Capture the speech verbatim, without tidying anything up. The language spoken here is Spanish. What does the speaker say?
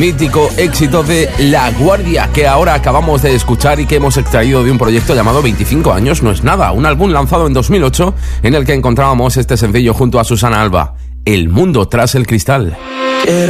Mítico éxito de La Guardia, que ahora acabamos de escuchar y que hemos extraído de un proyecto llamado veinticinco años no es nada, un álbum lanzado en dos mil ocho en el que encontrábamos este sencillo junto a Susana Alba, El mundo tras el cristal. Quiero